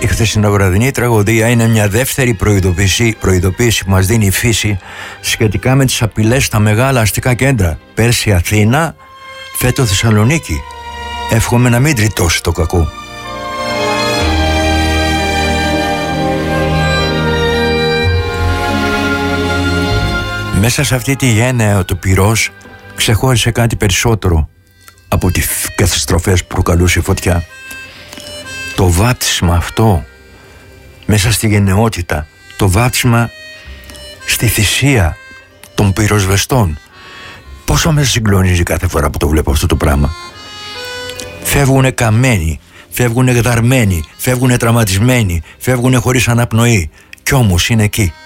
Η χθεσινοβραδινή τραγωδία είναι μια δεύτερη προειδοποίηση που μας δίνει η φύση σχετικά με τις απειλές στα μεγάλα αστικά κέντρα. Πέρσι Αθήνα, φέτος Θεσσαλονίκη. Εύχομαι να μην τριτώσει το κακό. Μέσα σε αυτή τη γένεα του πυρός ξεχώρισε κάτι περισσότερο από τις καταστροφές που προκαλούσε η φωτιά. Το βάπτισμα αυτό μέσα στη γενναιότητα, το βάπτισμα στη θυσία των πυροσβεστών. Πόσο με συγκλονίζει κάθε φορά που το βλέπω αυτό το πράγμα. Φεύγουνε καμένοι, φεύγουνε γδαρμένοι, φεύγουνε τραυματισμένοι, φεύγουνε χωρίς αναπνοή κι όμως είναι εκεί.